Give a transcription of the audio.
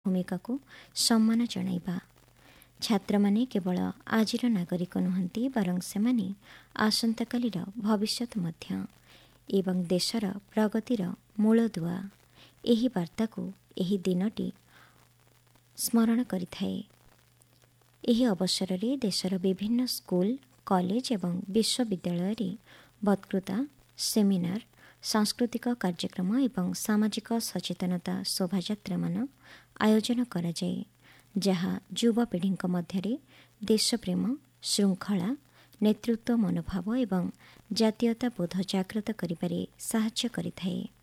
ଭୂମିକାକୁ ସମ୍ମାନ ଜଣାଇବା। ଛାତ୍ରମାନେ କେବଳ ଆଜିର ନାଗରିକ ନୁହନ୍ତି, ବରଂ ସେମାନେ ଆସନ୍ତାକାଲିର ଭବିଷ୍ୟତ ମଧ୍ୟ ଏବଂ ଦେଶର ପ୍ରଗତିର ମୂଳଦୁଆ। ଏହି ବାର୍ତ୍ତାକୁ ଏହି ଦିନଟି ସ୍ମରଣ କରିଥାଏ। ଏହି ଅବସରରେ ଦେଶର ବିଭିନ୍ନ ସ୍କୁଲ, କଲେଜ ଏବଂ ବିଶ୍ୱବିଦ୍ୟାଳୟରେ ବକ୍ତୃତା, ସେମିନାର, ସାଂସ୍କୃତିକ କାର୍ଯ୍ୟକ୍ରମ ଏବଂ ସାମାଜିକ ସଚେତନତା ଶୋଭାଯାତ୍ରାମାନ ଆୟୋଜନ କରାଯାଏ, ଯାହା ଯୁବପିଢ଼ିଙ୍କ ମଧ୍ୟରେ ଦେଶପ୍ରେମ, ଶୃଙ୍ଖଳା, ନେତୃତ୍ୱ ମନୋଭାବ ଏବଂ ଜାତୀୟତାବୋଧ ଜାଗ୍ରତ କରିବାରେ ସାହାଯ୍ୟ କରିଥାଏ।